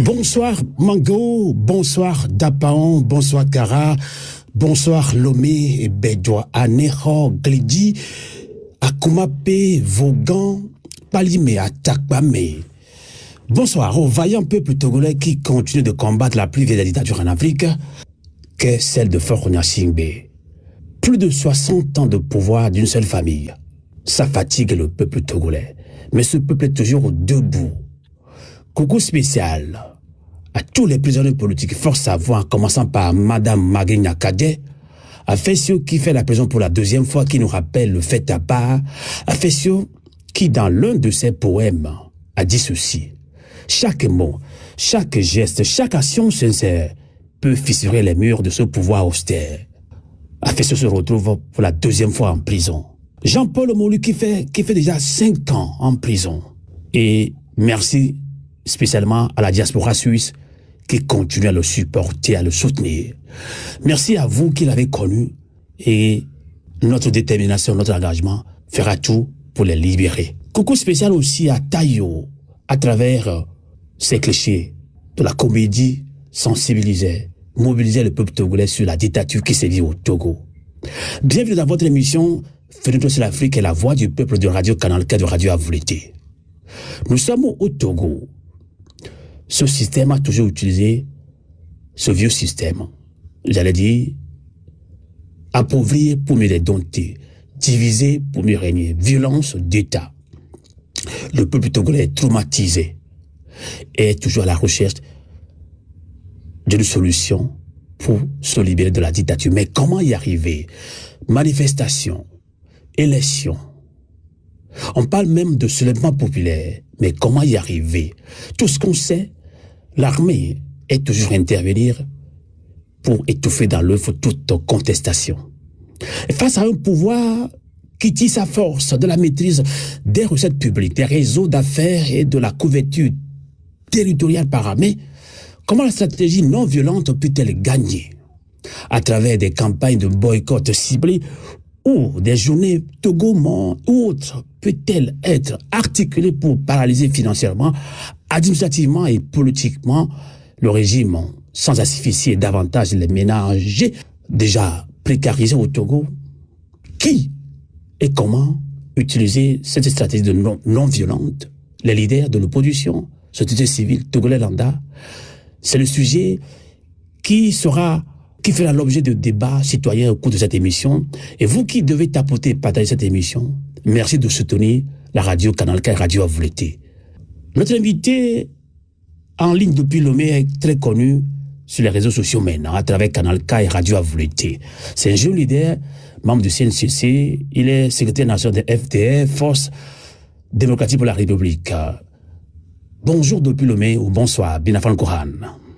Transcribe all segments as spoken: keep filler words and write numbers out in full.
Bonsoir Mango, bonsoir Dapaon, bonsoir Kara, bonsoir Lomé et Bédoua, Aneho, Glidi, Akumape, Vaughan, Palimé, Atakbame. Bonsoir au vaillant peuple togolais qui continue de combattre la plus vieille dictature en Afrique, qu'est celle de Faure Gnassingbé. Plus de soixante ans de pouvoir d'une seule famille. Ça fatigue le peuple togolais, mais ce peuple est toujours debout. Coucou spécial à tous les prisonniers politiques, force savoir, en commençant par Madame Magui Nyakadje, Afesio qui fait la prison pour la deuxième fois, qui nous rappelle le fait à part, Afesio qui dans l'un de ses poèmes a dit ceci: chaque mot, chaque geste, chaque action sincère peut fissurer les murs de ce pouvoir austère. Afesio se retrouve pour la deuxième fois en prison. Jean-Paul Molu qui fait, qui fait déjà cinq ans en prison. Et merci spécialement à la diaspora suisse qui continue à le supporter, à le soutenir. Merci à vous qui l'avez connu et notre détermination, notre engagement fera tout pour les libérer. Coucou spécial aussi à Tayo, à travers ces clichés de la comédie, sensibiliser, mobiliser le peuple togolais sur la dictature qui sévit au Togo. Bienvenue dans votre émission Fenêtre sur l'Afrique et la voix du peuple de Radio Canal K de Radio Avoulété. Nous sommes au Togo. Ce système a toujours utilisé ce vieux système. J'allais dire, appauvrir pour mieux les dompter, diviser pour mieux régner, violence d'État. Le peuple togolais est traumatisé et est toujours à la recherche d'une solution pour se libérer de la dictature. Mais comment y arriver? Manifestation, élection. On parle même de soulèvement populaire. Mais comment y arriver? Tout ce qu'on sait, l'armée est toujours intervenir pour étouffer dans l'œuvre toute contestation. Et face à un pouvoir qui tire sa force de la maîtrise des recettes publiques, des réseaux d'affaires et de la couverture territoriale par armée, comment la stratégie non violente peut-elle gagner? À travers des campagnes de boycott ciblées ou des journées Togo-Mont ou autres, peut-elle être articulée pour paralyser financièrement, administrativement et politiquement le régime sans asphyxier davantage les ménages déjà précarisés au Togo? Qui et comment utiliser cette stratégie de non, non violente? Les leaders de l'opposition, société civile togolais lambda, c'est le sujet qui sera qui fera l'objet de débats citoyens au cours de cette émission. Et vous qui devez tapoter et partager cette émission, merci de soutenir la radio Canal K et Radio Avoulété. Notre invité en ligne depuis Lomé est très connu sur les réseaux sociaux maintenant, à travers Canal K et Radio Avoulété. C'est un jeune leader, membre du C N C C, il est secrétaire national de F D F, Force démocratique pour la République. Bonjour depuis Lomé ou bonsoir, Binafan Kohan.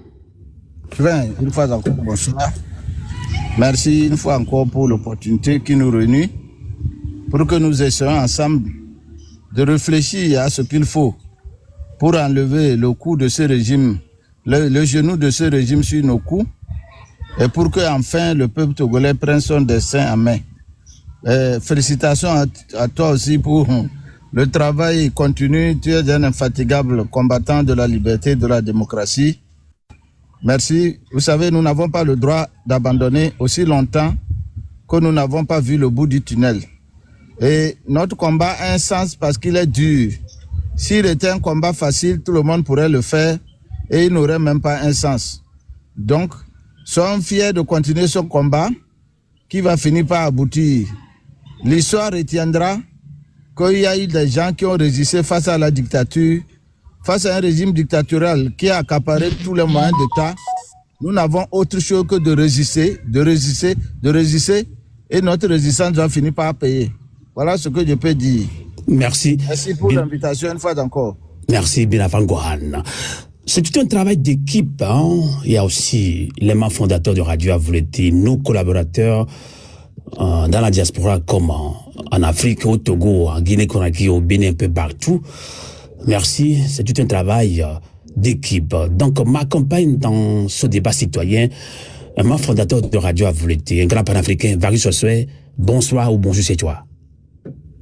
Bien, une fois encore, bonsoir. Merci une fois encore pour l'opportunité qui nous réunit pour que nous essayons ensemble de réfléchir à ce qu'il faut pour enlever le coup de ce régime, le, le genou de ce régime sur nos coups et pour que enfin le peuple togolais prenne son destin en main. Et félicitations à, à toi aussi pour le travail continu. Tu es un infatigable combattant de la liberté et de la démocratie. Merci. Vous savez, nous n'avons pas le droit d'abandonner aussi longtemps que nous n'avons pas vu le bout du tunnel. Et notre combat a un sens parce qu'il est dur. S'il était un combat facile, tout le monde pourrait le faire et il n'aurait même pas un sens. Donc, soyons fiers de continuer ce combat qui va finir par aboutir. L'histoire retiendra qu'il y a eu des gens qui ont résisté face à la dictature, face à un régime dictatorial qui a accaparé tous les moyens d'État. Nous n'avons autre chose que de résister, de résister, de résister, et notre résistance doit finir par payer. Voilà ce que je peux dire. Merci. Merci pour Bin... l'invitation une fois encore. Merci Binafan Gohan. C'est tout un travail d'équipe. Hein? Il y a aussi les membres fondateurs de Radio Avoulété, nos collaborateurs euh, dans la diaspora, comme en Afrique, au Togo, en Guinée-Conakry, au Bénin, un peu partout. Merci, c'est tout un travail d'équipe. Donc, m'accompagne dans ce débat citoyen un membre fondateur de Radio Avoulété, un grand panafricain, Varus Sossué. Bonsoir ou bonjour, c'est toi.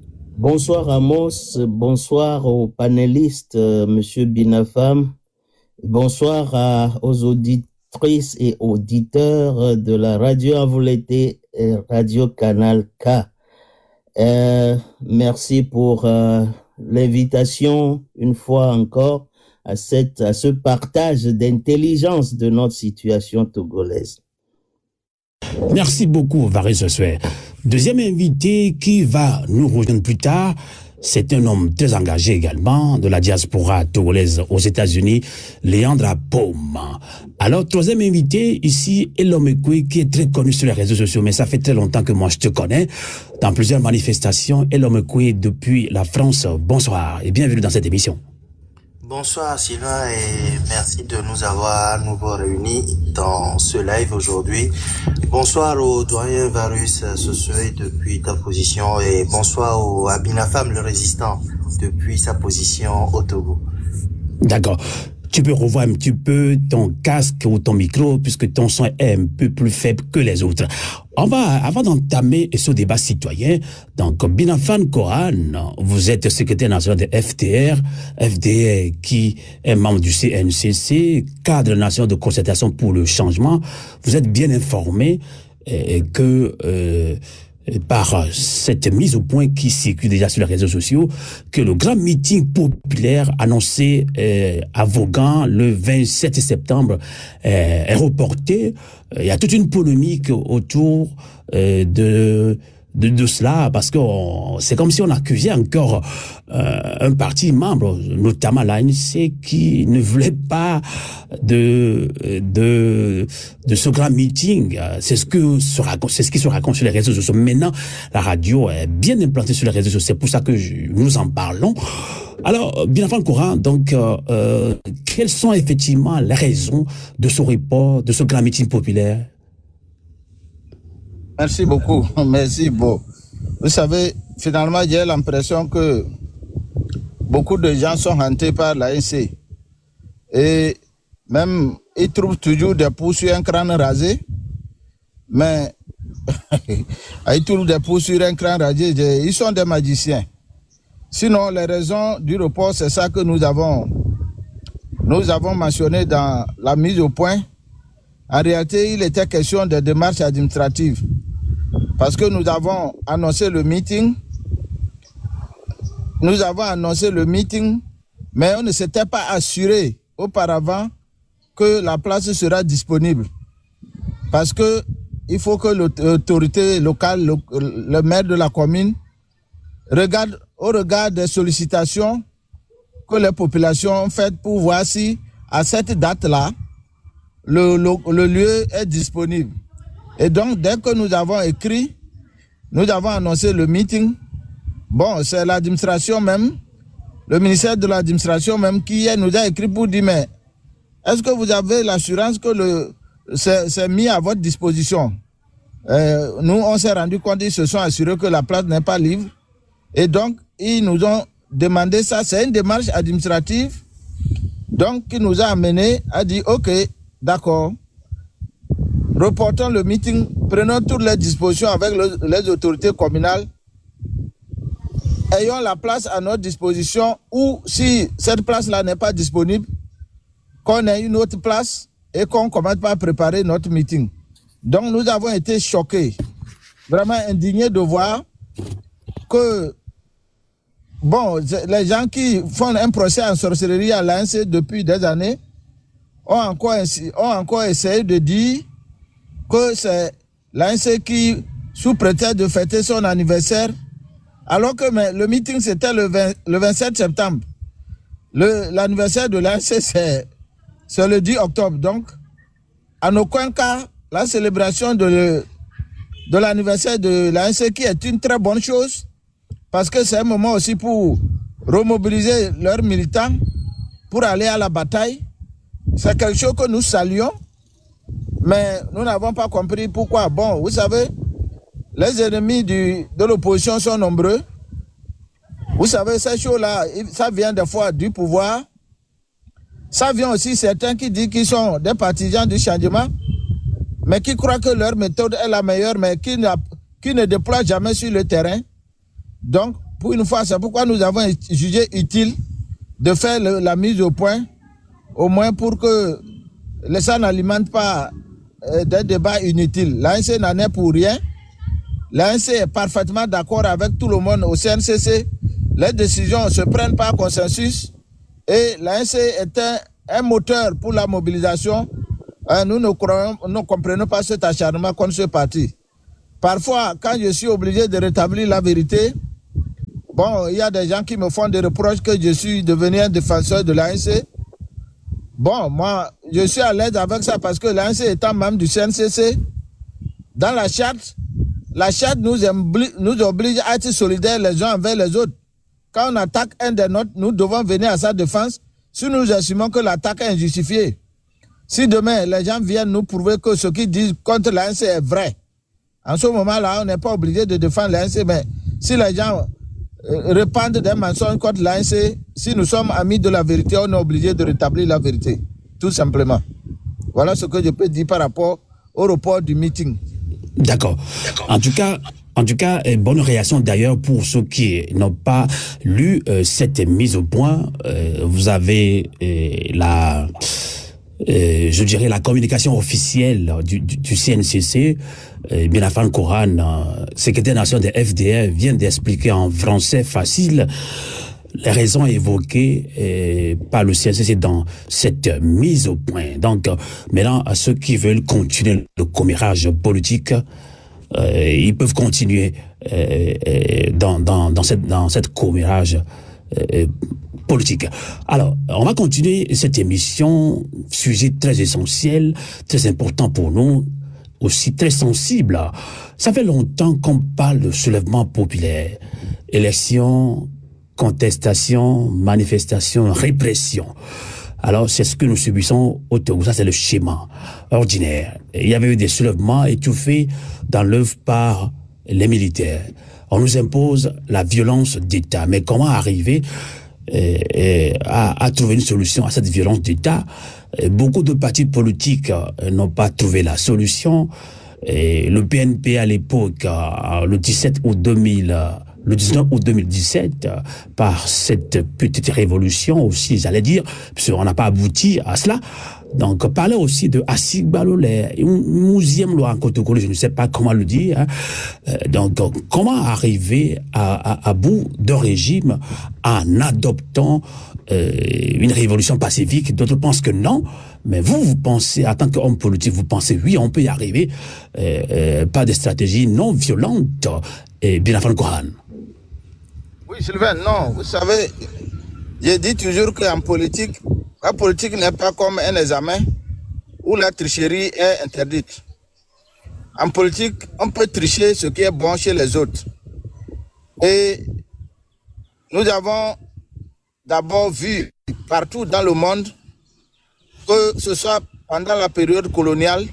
Bonsoir Amos, bonsoir aux panélistes, euh, Monsieur Binafam, Bonsoir à, aux auditrices et auditeurs de la radio Avoulété et Radio Canal K. Euh, merci pour euh, l'invitation, une fois encore, à, cette, à ce partage d'intelligence de notre situation togolaise. Merci beaucoup, Varese Sossuer. Deuxième invité qui va nous rejoindre plus tard, c'est un homme très engagé également de la diaspora togolaise aux États-Unis, Léandre Paume. Alors, troisième invité ici est l'homme qui est très connu sur les réseaux sociaux, mais ça fait très longtemps que moi je te connais dans plusieurs manifestations. Et l'homme depuis la France. Bonsoir et bienvenue dans cette émission. Bonsoir Sylvain et merci de nous avoir à nouveau réunis dans ce live aujourd'hui. Bonsoir au doyen Varus Sossuer depuis ta position et bonsoir au Abinafam le résistant depuis sa position au Togo. D'accord. Tu peux revoir un petit peu ton casque ou ton micro puisque ton son est un peu plus faible que les autres. On va, avant d'entamer ce débat citoyen, donc Binafan Koran, vous êtes secrétaire national de F T R, F D R qui est membre du C N C C, cadre national de concertation pour le changement. Vous êtes bien informé et que euh, par cette mise au point qui circule déjà sur les réseaux sociaux, que le grand meeting populaire annoncé euh, à Vaughan le vingt-sept septembre euh, est reporté. Il y a toute une polémique autour euh, de, de de cela, parce que c'est comme si on accusait encore euh, un parti membre, notamment l'A N C, qui ne voulait pas de de de ce grand meeting. C'est ce que se raconte, c'est ce qui se raconte sur les réseaux sociaux. Maintenant, la radio est bien implantée sur les réseaux sociaux. C'est pour ça que je, nous en parlons. Alors, bien avant le courant, donc, euh, euh, quelles sont effectivement les raisons de ce report, de ce grand meeting populaire? Merci beaucoup. Merci, Beau. Vous savez, finalement, j'ai l'impression que beaucoup de gens sont hantés par l'A N C. Et même, ils trouvent toujours des pouces sur un crâne rasé. Mais, ils trouvent des pouces sur un crâne rasé. Ils sont des magiciens. Sinon, les raisons du report, c'est ça que nous avons, nous avons mentionné dans la mise au point. En réalité, il était question de démarches administratives. Parce que nous avons annoncé le meeting. Nous avons annoncé le meeting, mais on ne s'était pas assuré auparavant que la place sera disponible. Parce que il faut que l'autorité locale, le, le maire de la commune, regarde au regard des sollicitations que les populations ont faites pour voir si, à cette date-là, le, le, le lieu est disponible. Et donc, dès que nous avons écrit, nous avons annoncé le meeting. Bon, c'est l'administration même, le ministère de l'administration même, qui nous a écrit pour dire, mais est-ce que vous avez l'assurance que le c'est mis à votre disposition? euh, Nous, on s'est rendu compte, ils se sont assurés que la place n'est pas libre. Et donc, ils nous ont demandé ça. C'est une démarche administrative. Donc, qui nous a amené à dire, OK, d'accord, reportons le meeting, prenons toutes les dispositions avec le, les autorités communales, ayons la place à notre disposition, ou si cette place-là n'est pas disponible, qu'on ait une autre place et qu'on commence par préparer notre meeting. Donc, nous avons été choqués, vraiment indignés de voir que bon, les gens qui font un procès en sorcellerie à l'A N C depuis des années ont encore, ont encore essayé de dire que c'est l'A N C qui, sous prétexte de fêter son anniversaire, alors que mais, le meeting c'était le, le vingt-sept septembre. L'anniversaire de l'A N C c'est le dix octobre. Donc, en aucun cas, la célébration de, de l'anniversaire de l'A N C, qui est une très bonne chose, parce que c'est un moment aussi pour remobiliser leurs militants pour aller à la bataille. C'est quelque chose que nous saluons, mais nous n'avons pas compris pourquoi. Bon, vous savez, les ennemis du, de l'opposition sont nombreux. Vous savez, ces choses-là, ça vient des fois du pouvoir. Ça vient aussi certains qui disent qu'ils sont des partisans du changement, mais qui croient que leur méthode est la meilleure, mais qui, qui ne déploient jamais sur le terrain. Donc, pour une fois, c'est pourquoi nous avons jugé utile de faire le, la mise au point au moins pour que ça n'alimente pas euh, des débats inutiles. L'A N C n'en est pour rien. L'A N C est parfaitement d'accord avec tout le monde au C N C C. Les décisions se prennent par consensus et l'A N C est un, un moteur pour la mobilisation. Euh, nous ne croyons, ne comprenons pas cet acharnement contre ce parti. Parfois, quand je suis obligé de rétablir la vérité, bon, il y a des gens qui me font des reproches que je suis devenu un défenseur de l'A N C. Bon, moi, je suis à l'aise avec ça parce que l'A N C étant membre du C N C C, dans la charte, la charte nous, nous oblige à être solidaires les uns envers les autres. Quand on attaque un des nôtres, nous devons venir à sa défense si nous assumons que l'attaque est injustifiée. Si demain, les gens viennent nous prouver que ce qu'ils disent contre l'A N C est vrai, en ce moment-là, on n'est pas obligé de défendre l'A N C, mais si les gens euh, répandent des mensonges contre l'A N C, si nous sommes amis de la vérité, on est obligé de rétablir la vérité, tout simplement. Voilà ce que je peux dire par rapport au report du meeting. D'accord. En tout cas, en tout cas, euh, bonne réaction d'ailleurs pour ceux qui n'ont pas lu euh, cette mise au point. Euh, vous avez euh, la, euh, je dirais la communication officielle du, du, du C N C C. Euh, Binafan Koran, euh, secrétaire national de F D R, vient d'expliquer en français facile les raisons évoquées euh, par le C N C C dans cette mise au point. Donc, euh, maintenant, à ceux qui veulent continuer le commérage politique, euh, ils peuvent continuer euh, euh, dans, dans, dans cette, dans cette commérage euh, politique. Alors, on va continuer cette émission, sujet très essentiel, très important pour nous, aussi très sensible. Ça fait longtemps qu'on parle de soulèvement populaire, élection, contestation, manifestation, répression. Alors, c'est ce que nous subissons au Togo. Ça, c'est le schéma ordinaire. Il y avait eu des soulèvements étouffés dans l'œuvre par les militaires. On nous impose la violence d'État. Mais comment arriver euh, euh, à, à trouver une solution à cette violence d'État? Beaucoup de partis politiques euh, n'ont pas trouvé la solution. Et le P N P à l'époque, euh, le dix-sept août deux mille, euh, le dix-neuf août deux mille dix-sept, euh, par cette petite révolution aussi, j'allais dire, puisqu'on n'a pas abouti à cela. Donc, parler aussi de Assig Balolé, Mouzième loi en Kotokolo, je ne sais pas comment le dire. Hein. Euh, donc, comment arriver à, à, à bout d'un régime en adoptant euh, une révolution pacifique? D'autres pensent que non. Mais vous, vous pensez, en tant qu'homme politique, vous pensez, oui, on peut y arriver euh, euh, par des stratégies non violentes et bien avant le Coran. Oui, Sylvain, non, vous savez, j'ai dit toujours qu'en politique, la politique n'est pas comme un examen où la tricherie est interdite. En politique, on peut tricher ce qui est bon chez les autres. Et nous avons d'abord vu partout dans le monde, que ce soit pendant la période coloniale,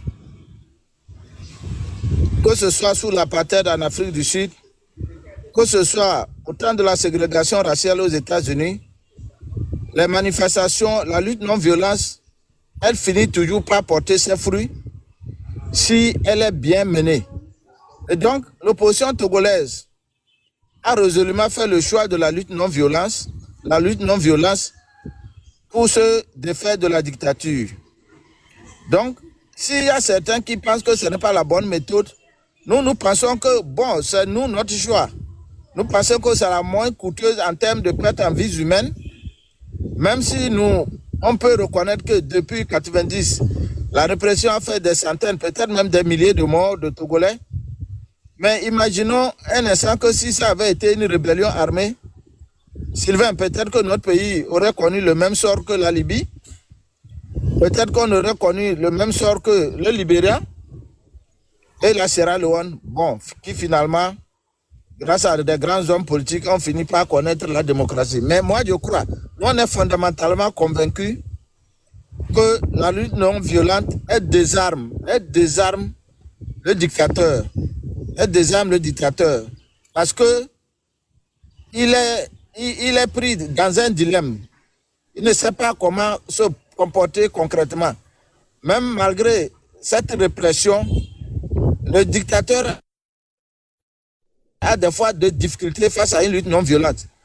que ce soit sous l'apartheid en Afrique du Sud, que ce soit au temps de la ségrégation raciale aux États-Unis, les manifestations, la lutte non-violence, elle finit toujours par porter ses fruits si elle est bien menée. Et donc, l'opposition togolaise a résolument fait le choix de la lutte non-violence, la lutte non-violence pour se défaire de la dictature. Donc, s'il y a certains qui pensent que ce n'est pas la bonne méthode, nous, nous pensons que, bon, c'est nous, notre choix. Nous pensons que c'est la moins coûteuse en termes de perte en vies humaines, même si nous, on peut reconnaître que depuis mille neuf cent quatre-vingt-dix, la répression a fait des centaines, peut-être même des milliers de morts de Togolais. Mais imaginons un instant que si ça avait été une rébellion armée, Sylvain, peut-être que notre pays aurait connu le même sort que la Libye. Peut-être qu'on aurait connu le même sort que le Libéria et la Sierra Leone. Bon, qui finalement, grâce à des grands hommes politiques, ont fini par connaître la démocratie. Mais moi, je crois, nous, on est fondamentalement convaincus que la lutte non violente, elle désarme, elle désarme le dictateur. Elle désarme le dictateur. Parce que il est, il, il est pris dans un dilemme. Il ne sait pas comment se comporter concrètement. Même malgré cette répression, le dictateur a des fois des difficultés face à une lutte non violente.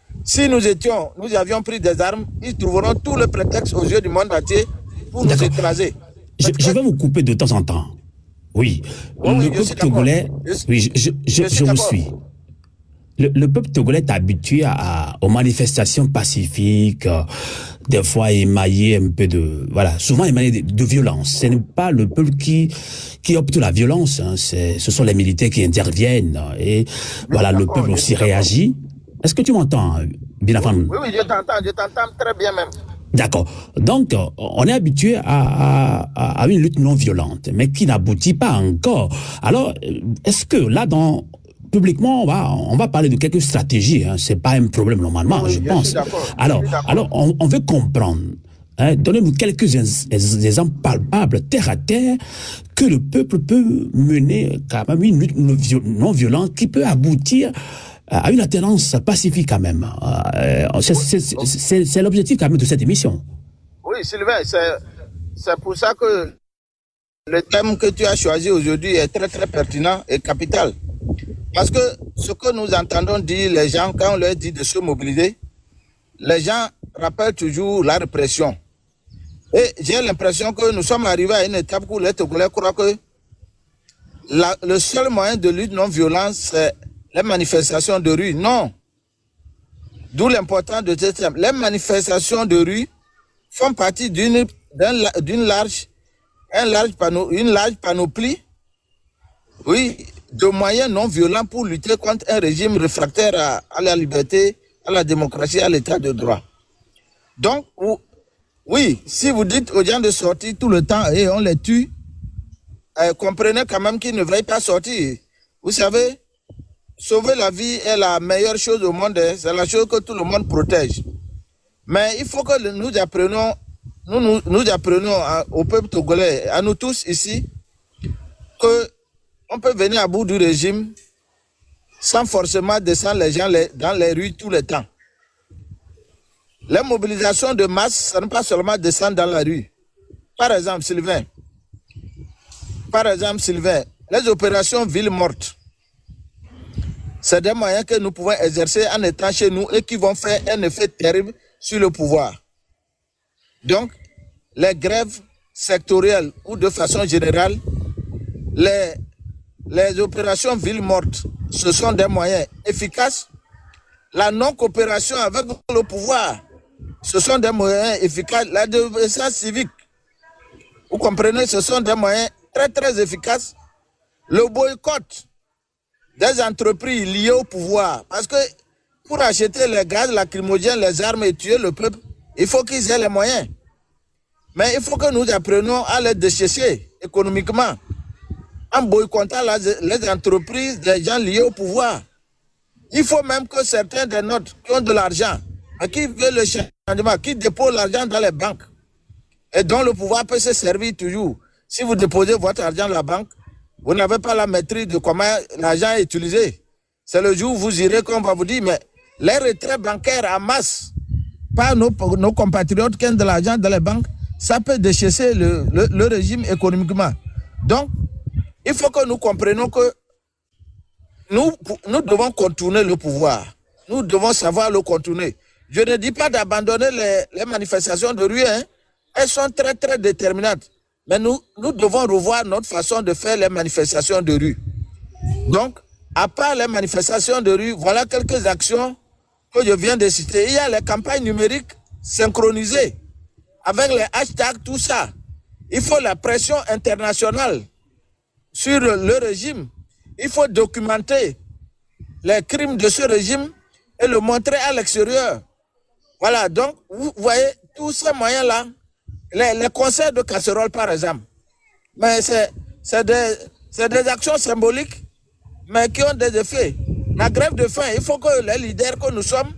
Si nous étions, nous avions pris des armes, ils trouveront tout le prétexte aux yeux du monde entier pour nous écraser. Je, je vais vous couper de temps en temps. Oui, oui le oui, peuple togolais, oui, je, je, je, je, je vous suis. Le, le peuple togolais est habitué à, à, aux manifestations pacifiques, euh, des fois émaillées un peu de, voilà, souvent émaillées de, de violence. Ce n'est pas le peuple qui qui opte la violence, hein, c'est, ce sont les militaires qui interviennent et oui, voilà, le peuple aussi réagit. Est-ce que tu m'entends, Binafam? Oui, oui, je t'entends, je t'entends très bien même. D'accord. Donc, on est habitué à, à, à une lutte non violente, mais qui n'aboutit pas encore. Alors, est-ce que là, dans, publiquement, on va, on va parler de quelques stratégies, hein, c'est pas un problème normalement, oui, je, je pense. Alors, alors on, on veut comprendre. Hein, donnez-nous quelques exemples palpables, terre à terre, que le peuple peut mener quand même une lutte non violente qui peut aboutir à une alternance pacifique quand même. Euh, c'est l'objectif quand même de cette émission. Oui, Sylvain, c'est pour ça que le thème que tu as choisi aujourd'hui est très très pertinent et capital. Parce que ce que nous entendons dire les gens quand on leur dit de se mobiliser, les gens rappellent toujours la répression. Et j'ai l'impression que nous sommes arrivés à une étape où les Togolais croient que la, le seul moyen de lutte non violente, c'est les manifestations de rue. Non. D'où l'importance de ce thème. Les manifestations de rue font partie d'une d'une large, un large pano, une large panoplie, oui, de moyens non violents pour lutter contre un régime réfractaire à, à la liberté, à la démocratie, à l'état de droit. Donc, oui, si vous dites aux gens de sortir tout le temps et on les tue, euh, comprenez quand même qu'ils ne veulent pas sortir. Vous savez, sauver la vie est la meilleure chose au monde, c'est la chose que tout le monde protège. Mais il faut que nous apprenions, nous, nous, nous apprenions à, au peuple togolais, à nous tous ici, que on peut venir à bout du régime sans forcément descendre les gens les, dans les rues tout le temps. Les mobilisations de masse, ce n'est pas seulement descendre dans la rue. Par exemple, Sylvain, par exemple, Sylvain, les opérations ville morte, c'est des moyens que nous pouvons exercer en étant chez nous et qui vont faire un effet terrible sur le pouvoir. Donc, les grèves sectorielles ou de façon générale, les, les opérations ville morte, ce sont des moyens efficaces. La non-coopération avec le pouvoir, ce sont des moyens efficaces. La désobéissance civique, vous comprenez, ce sont des moyens très très efficaces. Le boycott des entreprises liées au pouvoir, parce que pour acheter les gaz lacrymogènes, les armes et tuer le peuple, il faut qu'ils aient les moyens. Mais il faut que nous apprenions à les déchécher économiquement, en boycottant les entreprises des gens liés au pouvoir. Il faut même que certains des nôtres qui ont de l'argent, qui veulent le changement, qui déposent l'argent dans les banques, et dont le pouvoir peut se servir toujours. Si vous déposez votre argent dans la banque, vous n'avez pas la maîtrise de comment l'argent est utilisé. C'est le jour où vous irez qu'on va vous dire, mais les retraits bancaires en masse, par nos, nos compatriotes qui ont de l'argent dans les banques, ça peut déchécer le, le, le régime économiquement. Donc, il faut que nous comprenions que nous, nous devons contourner le pouvoir. Nous devons savoir le contourner. Je ne dis pas d'abandonner les, les manifestations de rue, hein. Elles sont très très déterminantes. Mais nous, nous devons revoir notre façon de faire les manifestations de rue. Donc, à part les manifestations de rue, voilà quelques actions que je viens de citer. Il y a les campagnes numériques synchronisées avec les hashtags, tout ça. Il faut la pression internationale sur le régime. Il faut documenter les crimes de ce régime et le montrer à l'extérieur. Voilà, donc, vous voyez, tous ces moyens-là, les, les concerts de casseroles, par exemple, mais c'est des, des actions symboliques, mais qui ont des effets. La grève de faim, il faut que les leaders que nous sommes,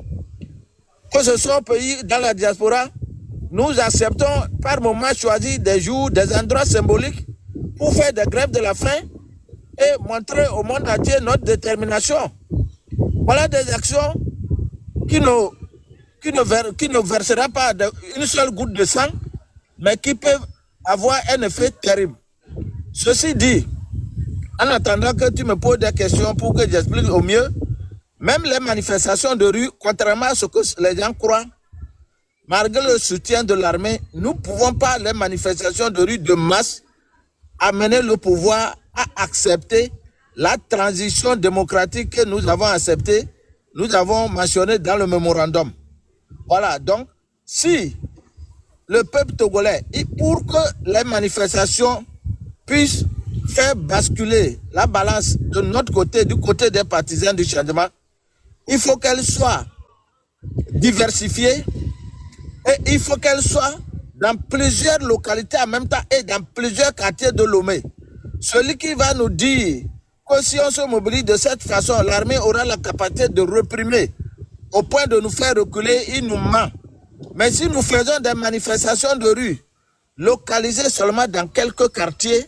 que ce soit au pays, dans la diaspora, nous acceptons par moment choisir des jours, des endroits symboliques pour faire des grèves de la faim et montrer au monde entier notre détermination. Voilà des actions qui ne, qui ne, ver, qui ne versera pas de, une seule goutte de sang, mais qui peuvent avoir un effet terrible. Ceci dit, en attendant que tu me poses des questions pour que j'explique au mieux, même les manifestations de rue, contrairement à ce que les gens croient, malgré le soutien de l'armée, nous ne pouvons pas, les manifestations de rue de masse, amener le pouvoir à accepter la transition démocratique que nous avons acceptée, nous avons mentionné dans le mémorandum. Voilà, donc, si le peuple togolais, pour que les manifestations puissent faire basculer la balance de notre côté, du côté des partisans du changement, il faut qu'elle soit diversifiée et il faut qu'elle soit dans plusieurs localités en même temps et dans plusieurs quartiers de Lomé. Celui qui va nous dire que si on se mobilise de cette façon, l'armée aura la capacité de réprimer au point de nous faire reculer, il nous ment. Mais si nous faisons des manifestations de rue localisées seulement dans quelques quartiers,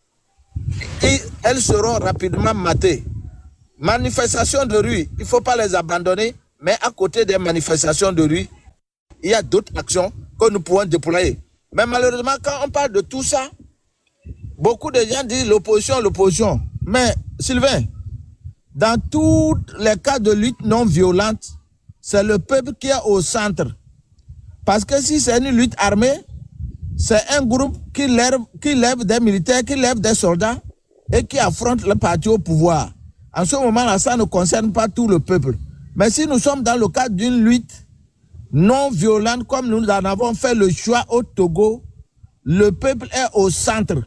elles seront rapidement matées. Manifestations de rue, il ne faut pas les abandonner, mais à côté des manifestations de rue, il y a d'autres actions que nous pouvons déployer. Mais malheureusement, quand on parle de tout ça, beaucoup de gens disent l'opposition, l'opposition. Mais Sylvain, dans tous les cas de lutte non violente, c'est le peuple qui est au centre. Parce que si c'est une lutte armée, c'est un groupe qui lève, qui lève des militaires, qui lève des soldats et qui affronte le parti au pouvoir. En ce moment-là, ça ne concerne pas tout le peuple. Mais si nous sommes dans le cadre d'une lutte non violente, comme nous en avons fait le choix au Togo, le peuple est au centre.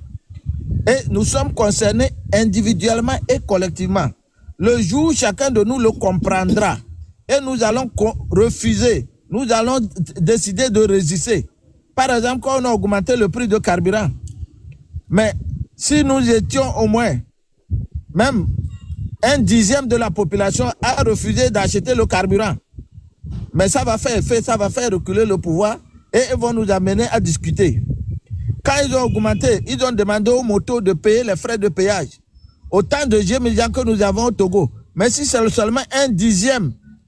Et nous sommes concernés individuellement et collectivement. Le jour où chacun de nous le comprendra et nous allons refuser, nous allons décider de résister. Par exemple, quand on a augmenté le prix de carburant, mais si nous étions au moins, même un dixième de la population a refusé d'acheter le carburant, mais ça va faire effet, ça va faire reculer le pouvoir et ils vont nous amener à discuter. Quand ils ont augmenté, ils ont demandé aux motos de payer les frais de péage. Autant de G millions que nous avons au Togo. Mais si c'est seulement un dixième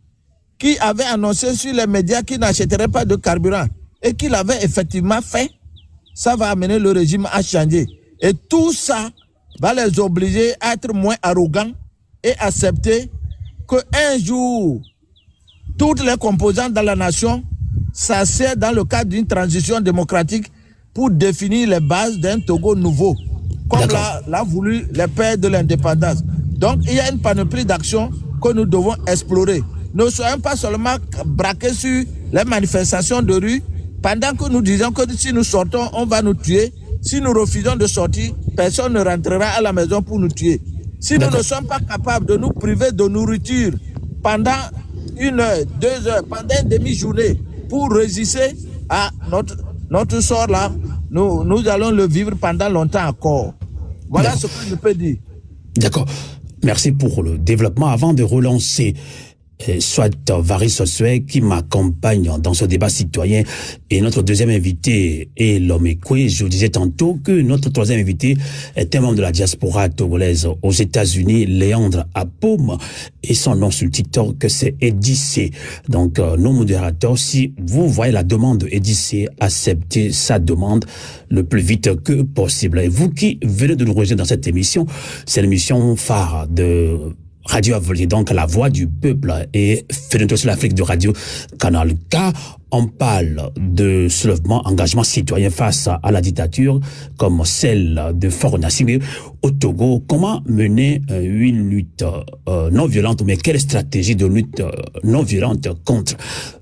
qui avait annoncé sur les médias qu'il n'achèterait pas de carburant et qu'il avait effectivement fait, ça va amener le régime à changer. Et tout ça va les obliger à être moins arrogants et accepter qu'un jour, toutes les composantes dans la nation s'assiedent dans le cadre d'une transition démocratique pour définir les bases d'un Togo nouveau, comme l'a, l'a voulu les pères de l'indépendance. Donc, il y a une panoplie d'actions que nous devons explorer. Ne soyons pas seulement braqués sur les manifestations de rue, pendant que nous disons que si nous sortons, on va nous tuer. Si nous refusons de sortir, personne ne rentrera à la maison pour nous tuer. Si nous ne sommes pas capables de nous priver de nourriture pendant une heure, deux heures, pendant une demi-journée, pour résister à notre, notre sort là, nous, nous allons le vivre pendant longtemps encore. Voilà ce que je peux dire. D'accord. Merci pour le développement. Avant de relancer Euh, soit Varys Sossué qui m'accompagne dans ce débat citoyen et notre deuxième invité est Lomekwe. Je vous disais tantôt que notre troisième invité est un membre de la diaspora togolaise aux États-Unis, Léandre Apom, et son nom sur TikTok c'est Edicé. Donc euh, nos modérateurs, si vous voyez la demande de Edicé, acceptez sa demande le plus vite que possible. Et vous qui venez de nous rejoindre dans cette émission, c'est l'émission phare de Radio Avolé, donc la voix du peuple et Fenêtre sur l'Afrique de Radio Canal K. On parle de soulèvement, engagement citoyen face à la dictature comme celle de Faure Gnassingbé au Togo. Comment mener euh, une lutte euh, non violente, mais quelle stratégie de lutte euh, non violente contre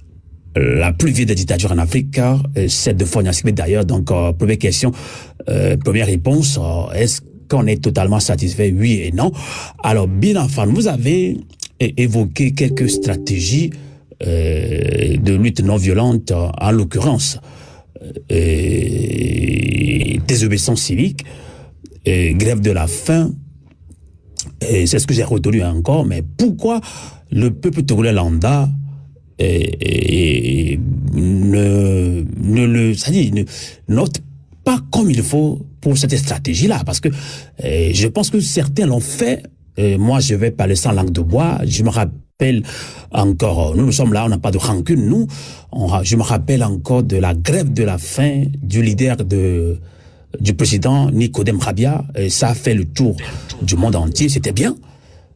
la plus vieille des dictatures en Afrique, euh, celle de Faure Gnassingbé d'ailleurs. Donc, euh, première question, euh, première réponse, euh, est-ce qu'on est totalement satisfait, oui et non. Alors, bien enfant, vous avez évoqué quelques stratégies euh, de lutte non violente, en l'occurrence euh, désobéissance civique, euh, grève de la faim, et c'est ce que j'ai retenu encore, mais pourquoi le peuple togolais lambda et, et, ne, ne le, c'est-à-dire, ne note pas comme il faut pour cette stratégie-là, parce que euh, je pense que certains l'ont fait. Euh, moi, je vais parler sans langue de bois. Je me rappelle encore, nous, nous sommes là, on n'a pas de rancune, nous. On, je me rappelle encore de la grève de la faim du leader de, du président Nicodème Rabia. Et ça a fait le tour du monde entier, c'était bien.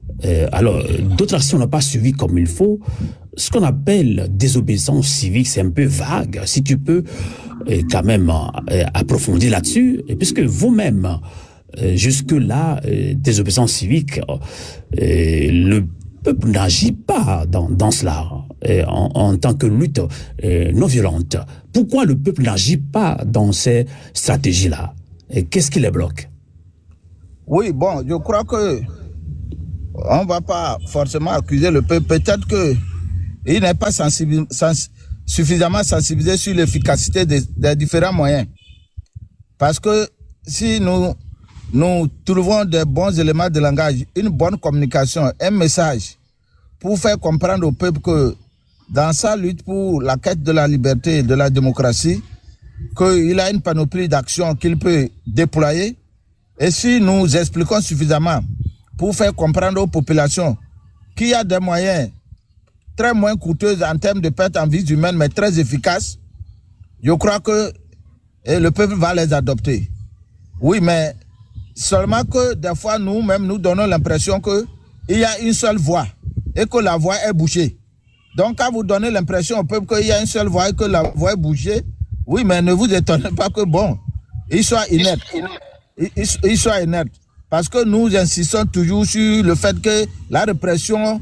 Euh, alors, d'autres actions n'ont pas suivi comme il faut. Ce qu'on appelle désobéissance civique, c'est un peu vague. Si tu peux euh, quand même euh, approfondir là-dessus, puisque vous-même, euh, jusque-là, euh, désobéissance civique, euh, le peuple n'agit pas dans, dans cela euh, en, en tant que lutte euh, non violente. Pourquoi le peuple n'agit pas dans ces stratégies-là? Et qu'est-ce qui les bloque? Oui, bon, je crois que on ne va pas forcément accuser le peuple. Peut-être qu'il n'est pas sensibilis sens suffisamment sensibilisé sur l'efficacité des, des différents moyens. Parce que si nous, nous trouvons des bons éléments de langage, une bonne communication, un message pour faire comprendre au peuple que dans sa lutte pour la quête de la liberté et de la démocratie, qu'il a une panoplie d'actions qu'il peut déployer. Et si nous expliquons suffisamment pour faire comprendre aux populations qu'il y a des moyens très moins coûteux en termes de perte en vies humaines, mais très efficaces, je crois que et le peuple va les adopter. Oui, mais seulement que des fois, nous-mêmes, nous donnons l'impression qu'il y a une seule voie et que la voie est bouchée. Donc, quand vous donnez l'impression au peuple qu'il y a une seule voie et que la voie est bouchée, oui, mais ne vous étonnez pas que, bon, il soit inerte. Il, il, il soit inerte. Parce que nous insistons toujours sur le fait que la répression,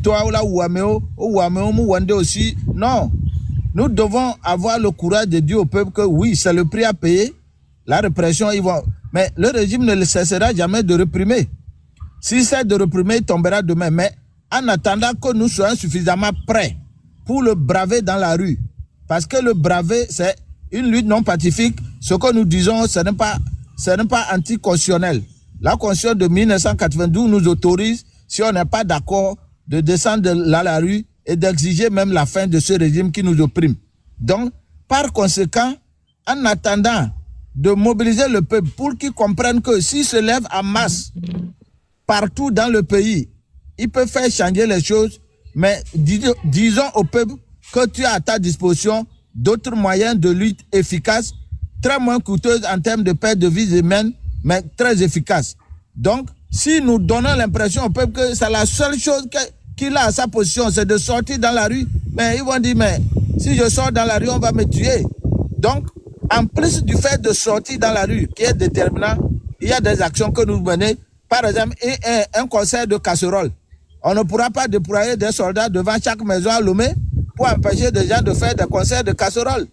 aussi, non. Nous devons avoir le courage de dire au peuple que oui, c'est le prix à payer. La répression, ils vont... Mais le régime ne cessera jamais de réprimer. Si c'est de réprimer, il tombera demain. Mais en attendant que nous soyons suffisamment prêts pour le braver dans la rue, parce que le braver, c'est une lutte non pacifique. Ce que nous disons, ce n'est pas, ce n'est pas anticonstitutionnel. La Constitution de mille neuf cent quatre-vingt-douze nous autorise, si on n'est pas d'accord, de descendre de la, la rue et d'exiger même la fin de ce régime qui nous opprime. Donc, par conséquent, en attendant de mobiliser le peuple pour qu'il comprenne que s'il se lève en masse partout dans le pays, il peut faire changer les choses, mais dis, disons au peuple que tu as à ta disposition d'autres moyens de lutte efficaces, très moins coûteuses en termes de perte de vies humaines, mais très efficaces. Donc, si nous donnons l'impression au peuple que c'est la seule chose qu'il a à sa position, c'est de sortir dans la rue, mais ils vont dire, mais si je sors dans la rue, on va me tuer. Donc, en plus du fait de sortir dans la rue, qui est déterminant, il y a des actions que nous menons. Par exemple, un, un concert de casseroles. On ne pourra pas déployer des soldats devant chaque maison à Lomé pour empêcher des gens de faire des concerts de casseroles.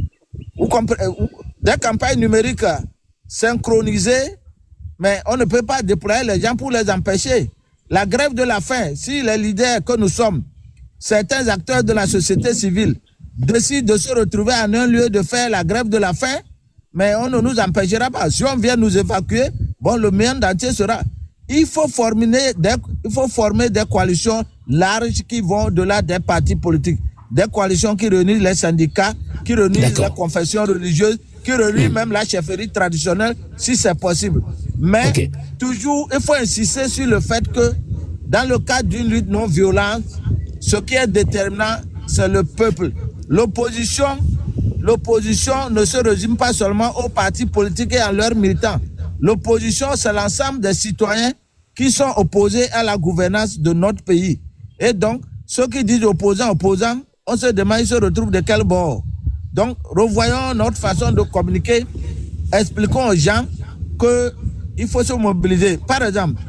Ou des campagnes numériques synchronisées, mais on ne peut pas déployer les gens pour les empêcher. La grève de la faim, si les leaders que nous sommes, certains acteurs de la société civile, décident de se retrouver en un lieu de faire la grève de la faim, mais on ne nous empêchera pas. Si on vient nous évacuer, bon, le monde entier sera... Il faut former des, il faut former des coalitions larges qui vont au-delà des partis politiques. Des coalitions qui réunissent les syndicats, qui réunissent les confessions religieuses, qui réunissent mmh. même la chefferie traditionnelle, si c'est possible. Mais okay. toujours, il faut insister sur le fait que dans le cadre d'une lutte non violente, ce qui est déterminant, c'est le peuple. L'opposition, l'opposition ne se résume pas seulement aux partis politiques et à leurs militants. L'opposition, c'est l'ensemble des citoyens qui sont opposés à la gouvernance de notre pays. Et donc, ceux qui disent opposants, opposants, on se demande, ils se retrouvent de quel bord. Donc, revoyons notre façon de communiquer. Expliquons aux gens qu'il faut se mobiliser. Par exemple,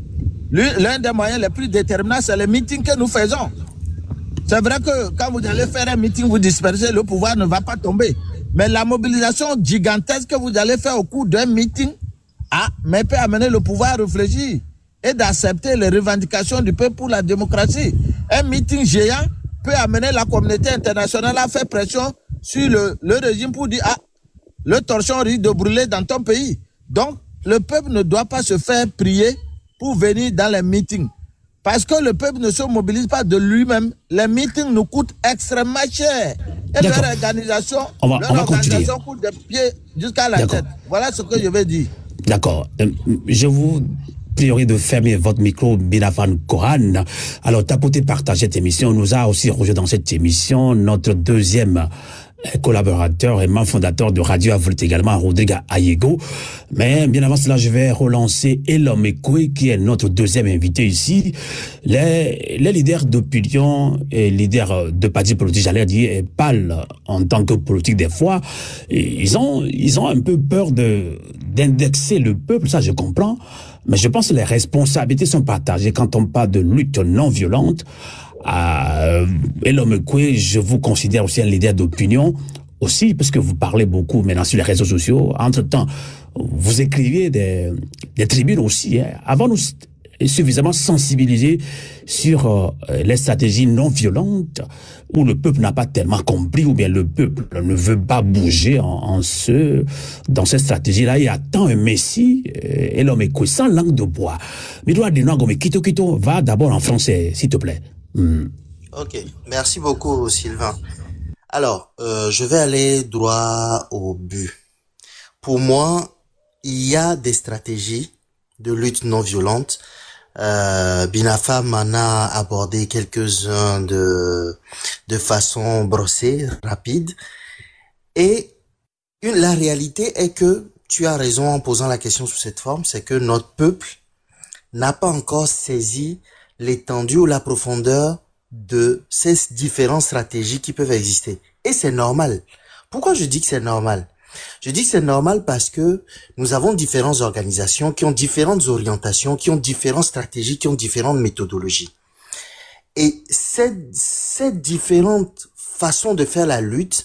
l'un des moyens les plus déterminants, c'est les meetings que nous faisons. C'est vrai que quand vous allez faire un meeting, vous dispersez, le pouvoir ne va pas tomber. Mais la mobilisation gigantesque que vous allez faire au cours d'un meeting, ah, mais peut amener le pouvoir à réfléchir et d'accepter les revendications du peuple pour la démocratie. Un meeting géant peut amener la communauté internationale à faire pression sur le, le régime pour dire, ah, le torchon risque de brûler dans ton pays. Donc, le peuple ne doit pas se faire prier pour venir dans les meetings. Parce que le peuple ne se mobilise pas de lui-même. Les meetings nous coûtent extrêmement cher. Et leur organisation, on va, leur on va organisation coûte des pieds jusqu'à la tête. Voilà ce que je vais dire. D'accord. Je vous prierai de fermer votre micro, Binafan Kohan. Alors, Tapoté partage cette émission. Nous a aussi rejoint dans cette émission notre deuxième collaborateur et membre fondateur de Radio Avolete également, Rodrigue Ayego. Mais bien avant cela, je vais relancer Elom Ekwe, qui est notre deuxième invité ici. Les, les leaders d'opinion et leaders de partis politiques, j'allais dire, parlent en tant que politique des fois. Ils ont, ils ont un peu peur de, d'indexer le peuple, ça je comprends. Mais je pense que les responsabilités sont partagées quand on parle de lutte non violente. Euh, Elom Ekwe, je vous considère aussi un leader d'opinion, aussi parce que vous parlez beaucoup maintenant sur les réseaux sociaux. Entre-temps, vous écriviez des, des tribunes aussi. Hein. Avant, nous suffisamment sensibilisés sur euh, les stratégies non violentes où le peuple n'a pas tellement compris, ou bien le peuple ne veut pas bouger en, en ce, dans cette stratégie-là. Il attend un messie, euh, Elom Ekwe, sans langue de bois. Mais doit dire non, mais Kito Kito, va d'abord en français, s'il te plaît. Hmm. Ok, merci beaucoup Sylvain. Alors, euh, je vais aller droit au but. Pour moi, il y a des stratégies de lutte non violente. Euh, Binafa m'en a abordé quelques-uns de de façon brossée, rapide. Et une, la réalité est que tu as raison en posant la question sous cette forme, c'est que notre peuple n'a pas encore saisi l'étendue ou la profondeur de ces différentes stratégies qui peuvent exister. Et c'est normal. Pourquoi je dis que c'est normal? Je dis que c'est normal parce que nous avons différentes organisations qui ont différentes orientations, qui ont différentes stratégies, qui ont différentes méthodologies. Et ces, ces différentes façons de faire la lutte,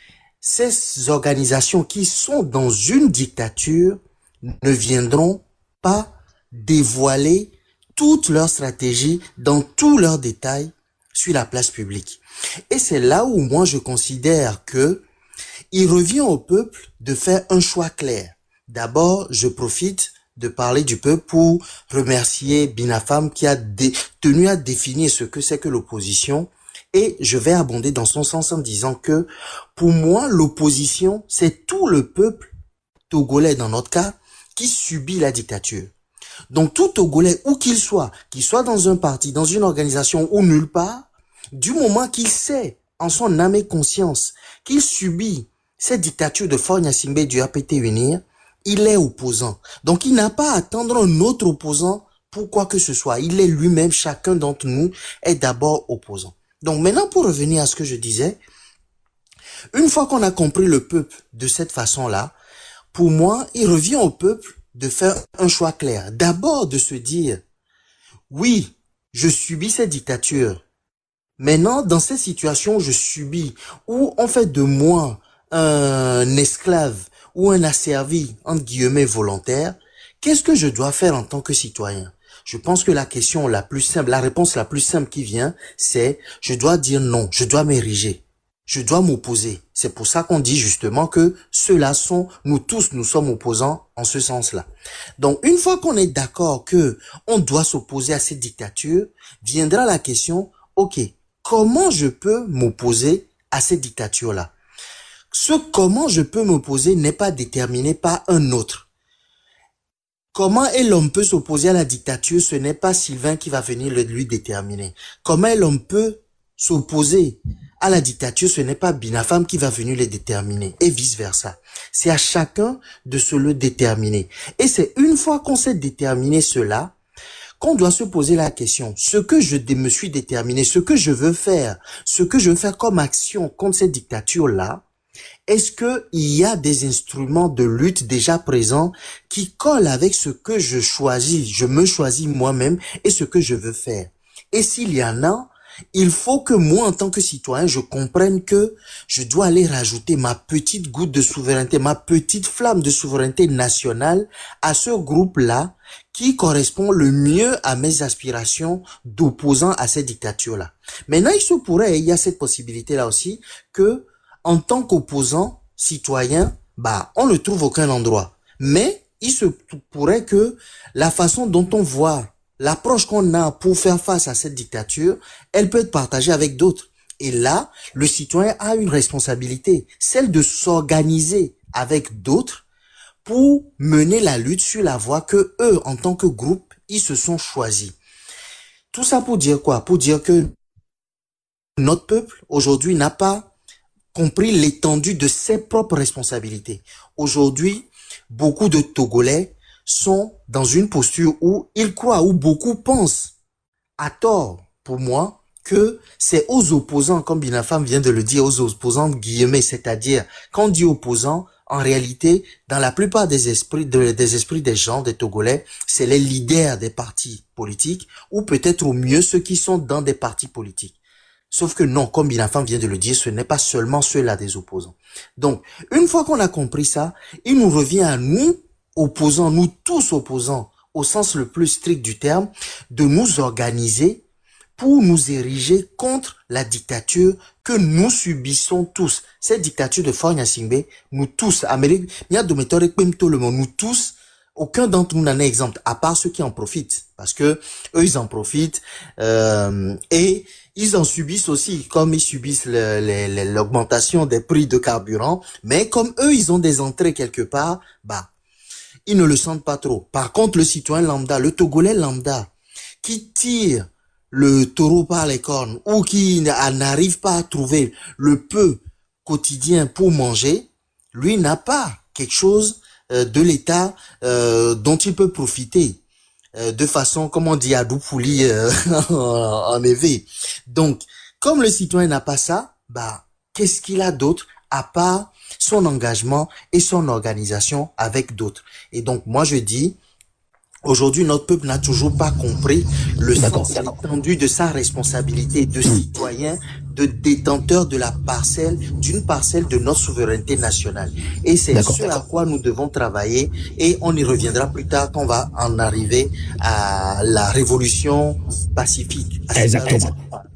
ces organisations qui sont dans une dictature ne viendront pas dévoiler toutes leurs stratégies dans tous leurs détails sur la place publique. Et c'est là où moi je considère que il revient au peuple de faire un choix clair. D'abord, je profite de parler du peuple pour remercier Binafam qui a dé- tenu à définir ce que c'est que l'opposition, et je vais abonder dans son sens en disant que pour moi l'opposition c'est tout le peuple togolais dans notre cas qui subit la dictature. Donc tout Togolais, où qu'il soit, qu'il soit dans un parti, dans une organisation ou nulle part, du moment qu'il sait en son âme et conscience qu'il subit cette dictature de Faure Gnassingbé du A P T Unir, il est opposant. Donc il n'a pas à attendre un autre opposant pour quoi que ce soit. Il est lui-même, chacun d'entre nous est d'abord opposant. Donc maintenant pour revenir à ce que je disais, une fois qu'on a compris le peuple de cette façon-là, pour moi, il revient au peuple de faire un choix clair. D'abord de se dire, oui, je subis cette dictature. Maintenant, dans cette situation où je subis, où on fait de moi un esclave ou un asservi, entre guillemets, volontaire, qu'est-ce que je dois faire en tant que citoyen? Je pense que la question la plus simple, la réponse la plus simple qui vient, c'est je dois dire non, je dois m'ériger. Je dois m'opposer. C'est pour ça qu'on dit justement que ceux-là sont, nous tous, nous sommes opposants en ce sens-là. Donc, une fois qu'on est d'accord que on doit s'opposer à cette dictature, viendra la question, ok, comment je peux m'opposer à cette dictature-là? Ce comment je peux m'opposer n'est pas déterminé par un autre. Comment l'homme peut s'opposer à la dictature, ce n'est pas Sylvain qui va venir le lui déterminer. Comment l'homme peut s'opposer à la dictature, ce n'est pas Binafam qui va venir le déterminer, et vice-versa. C'est à chacun de se le déterminer. Et c'est une fois qu'on s'est déterminé cela, qu'on doit se poser la question, ce que je me suis déterminé, ce que je veux faire, ce que je veux faire comme action contre cette dictature-là, est-ce que il y a des instruments de lutte déjà présents qui collent avec ce que je choisis, je me choisis moi-même et ce que je veux faire? Et s'il y en a, il faut que moi, en tant que citoyen, je comprenne que je dois aller rajouter ma petite goutte de souveraineté, ma petite flamme de souveraineté nationale à ce groupe-là qui correspond le mieux à mes aspirations d'opposant à cette dictature-là. Maintenant, il se pourrait, il y a cette possibilité-là aussi, que en tant qu'opposant citoyen, bah, on ne trouve aucun endroit. Mais il se pourrait que la façon dont on voit l'approche qu'on a pour faire face à cette dictature, elle peut être partagée avec d'autres. Et là, le citoyen a une responsabilité, celle de s'organiser avec d'autres pour mener la lutte sur la voie que eux, en tant que groupe, ils se sont choisis. Tout ça pour dire quoi? Pour dire que notre peuple, aujourd'hui, n'a pas compris l'étendue de ses propres responsabilités. Aujourd'hui, beaucoup de Togolais sont dans une posture où ils croient, où beaucoup pensent, à tort pour moi, que c'est aux opposants, comme Binafam vient de le dire, aux opposants guillemets, c'est-à-dire, quand on dit opposants, en réalité, dans la plupart des esprits, de, des esprits des gens, des Togolais, c'est les leaders des partis politiques, ou peut-être au mieux ceux qui sont dans des partis politiques. Sauf que non, comme Binafam vient de le dire, ce n'est pas seulement ceux-là des opposants. Donc, une fois qu'on a compris ça, il nous revient à nous, opposants, nous tous opposants, au sens le plus strict du terme, de nous organiser pour nous ériger contre la dictature que nous subissons tous. Cette dictature de Faure Gnassingbé, nous tous, Amérique, nous tous, aucun d'entre nous n'en est exempt, à part ceux qui en profitent. Parce que eux, ils en profitent, euh, et ils en subissent aussi, comme ils subissent l'augmentation des prix de carburant, mais comme eux, ils ont des entrées quelque part, bah, ils ne le sentent pas trop. Par contre, le citoyen lambda, le Togolais lambda, qui tire le taureau par les cornes ou qui n'arrive pas à trouver le peu quotidien pour manger, lui n'a pas quelque chose euh, de l'État euh, dont il peut profiter euh, de façon, comme on dit, à doupouli euh, en éveil. Donc, comme le citoyen n'a pas ça, bah, qu'est-ce qu'il a d'autre à part son engagement et son organisation avec d'autres? Et donc, moi, je dis, aujourd'hui, notre peuple n'a toujours pas compris le sens étendu de sa responsabilité de citoyen, de détenteur de la parcelle, d'une parcelle de notre souveraineté nationale. Et c'est ce à quoi nous devons travailler, et on y reviendra plus tard quand on va en arriver à la révolution pacifique. Exactement.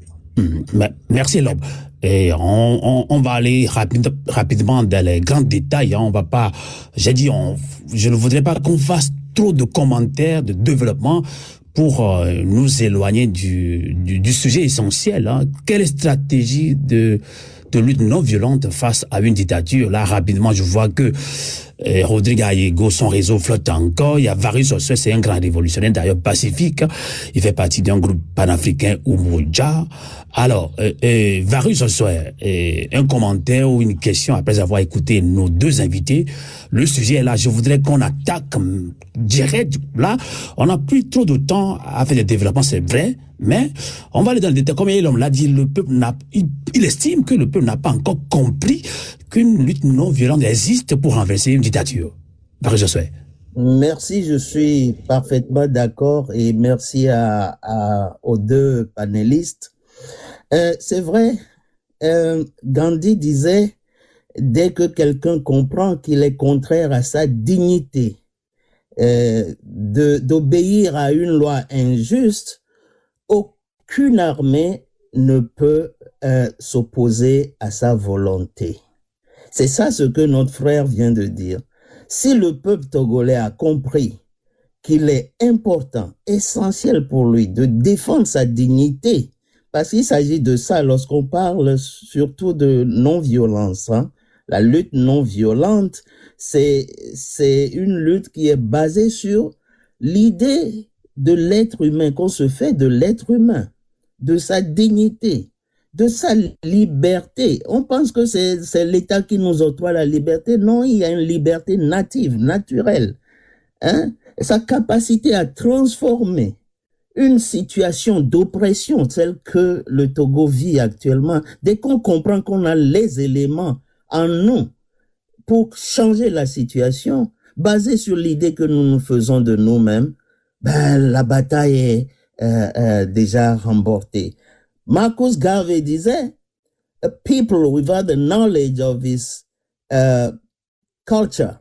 Mmh. Merci, Lob. Et on, on, on va aller rapide, rapidement dans les grands détails. Hein. On va pas, j'ai dit, on, je ne voudrais pas qu'on fasse trop de commentaires, de développement pour euh, nous éloigner du, du, du sujet essentiel. Hein. Quelle stratégie de, de lutte non violente face à une dictature? Là, rapidement, je vois que euh, Rodrigue Ayego, son réseau flotte encore. Il y a Varus Ossoé, c'est un grand révolutionnaire, d'ailleurs pacifique. Il fait partie d'un groupe panafricain, Umoja. Alors, euh, euh, Varus Ossoé, euh, un commentaire ou une question après avoir écouté nos deux invités. Le sujet est là. Je voudrais qu'on attaque um, direct. Là, on n'a plus trop de temps à faire des développements, c'est vrai. Mais on va aller dans le détail. Comme l'homme l'a dit, le peuple n'a, il, il estime que le peuple n'a pas encore compris qu'une lutte non violente existe pour renverser une dictature. Varus Ossoé. Merci, je suis parfaitement d'accord, et merci à, à, aux deux panélistes. Euh, c'est vrai, euh, Gandhi disait, dès que quelqu'un comprend qu'il est contraire à sa dignité euh, de, d'obéir à une loi injuste, aucune armée ne peut euh, s'opposer à sa volonté. C'est ça ce que notre frère vient de dire. Si le peuple togolais a compris qu'il est important, essentiel pour lui de défendre sa dignité, parce qu'il s'agit de ça lorsqu'on parle surtout de non-violence, hein. La lutte non-violente, c'est, c'est une lutte qui est basée sur l'idée de l'être humain, qu'on se fait de l'être humain, de sa dignité, de sa liberté. On pense que c'est, c'est l'État qui nous octroie la liberté. Non, il y a une liberté native, naturelle, hein? Sa capacité à transformer une situation d'oppression, telle que le Togo vit actuellement, dès qu'on comprend qu'on a les éléments en nous pour changer la situation, basée sur l'idée que nous nous faisons de nous-mêmes, ben, la bataille est euh, euh, déjà remportée. Marcus Garvey disait, a people without the knowledge of his uh, culture,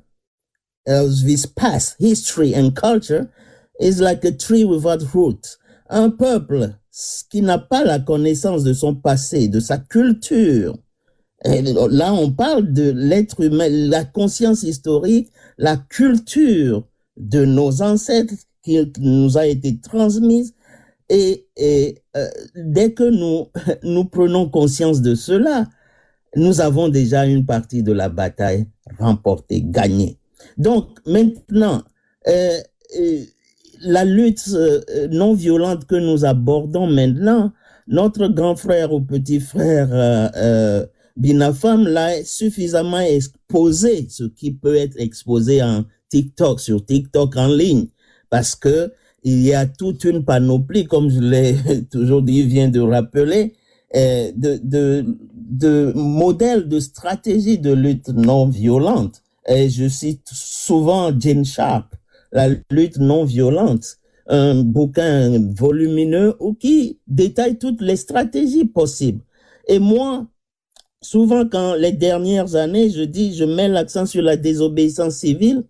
of his past history and culture, is like a tree without roots. Un peuple qui n'a pas la connaissance de son passé, de sa culture. Et là, on parle de l'être humain, la conscience historique, la culture de nos ancêtres qui nous a été transmise. Et, et euh, dès que nous, nous prenons conscience de cela, nous avons déjà une partie de la bataille remportée, gagnée. Donc, maintenant, euh, euh, la lutte euh, non violente que nous abordons maintenant, notre grand frère ou petit frère euh, euh, Binafam l'a suffisamment exposé, ce qui peut être exposé en TikTok, sur TikTok en ligne, parce que il y a toute une panoplie, comme je l'ai toujours dit, vient de rappeler, euh, de, de, de modèles, de stratégies de lutte non violente. Et je cite souvent Jane Sharp, la lutte non violente, un bouquin volumineux où qui détaille toutes les stratégies possibles. Et moi, souvent quand les dernières années, je dis, je mets l'accent sur la désobéissance civile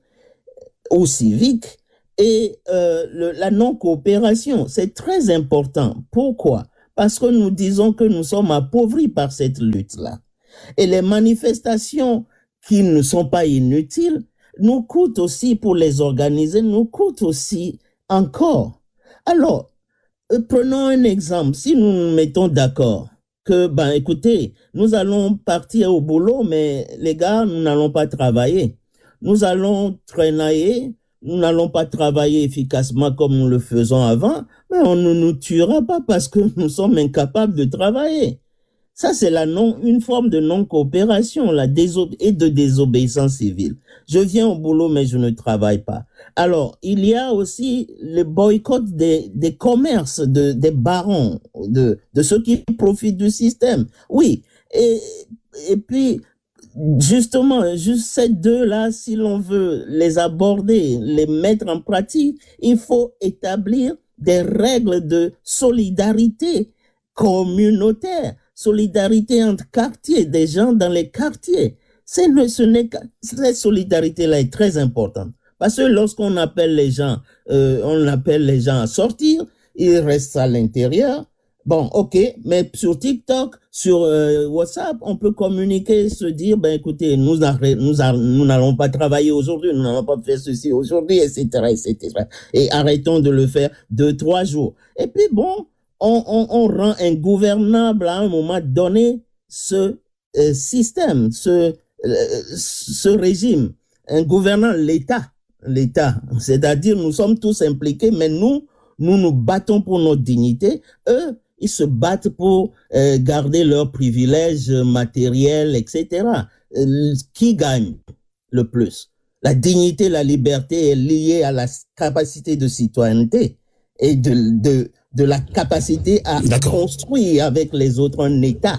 ou civique et euh, le, la non-coopération. C'est très important. Pourquoi? Parce que nous disons que nous sommes appauvris par cette lutte-là. Et les manifestations qui ne sont pas inutiles nous coûtent aussi, pour les organiser, nous coûtent aussi encore. Alors, euh, prenons un exemple. Si nous nous mettons d'accord que, ben, écoutez, nous allons partir au boulot, mais les gars, nous n'allons pas travailler. Nous allons traînailler, nous n'allons pas travailler efficacement comme nous le faisons avant, mais on ne nous tuera pas parce que nous sommes incapables de travailler. Ça, c'est la non, une forme de non-coopération, la déso- et de désobéissance civile. Je viens au boulot, mais je ne travaille pas. Alors, il y a aussi le boycott des, des commerces, de, des barons, de, de ceux qui profitent du système. Oui. Et, et puis, justement, juste ces deux-là, si l'on veut les aborder, les mettre en pratique, il faut établir des règles de solidarité communautaire. Solidarité entre quartiers, des gens dans les quartiers. C'est le, ce n'est que, cette solidarité-là est très importante. Parce que lorsqu'on appelle les gens, euh, on appelle les gens à sortir, ils restent à l'intérieur. Bon, ok, mais sur TikTok, sur euh, WhatsApp, on peut communiquer, se dire, ben écoutez, nous nous nous n'allons pas travailler aujourd'hui, nous n'allons pas faire ceci aujourd'hui, et cetera, et cetera. Et arrêtons de le faire deux, trois jours. Et puis bon, On, on, on rend ingouvernable à un moment donné ce euh, système, ce, euh, ce régime, ingouvernant l'État, l'État. C'est-à-dire, nous sommes tous impliqués, mais nous, nous nous battons pour notre dignité. Eux, ils se battent pour euh, garder leurs privilèges matériels, et cetera. Euh, qui gagne le plus? La dignité, la liberté est liée à la capacité de citoyenneté et de, de de la capacité à construire avec les autres un État,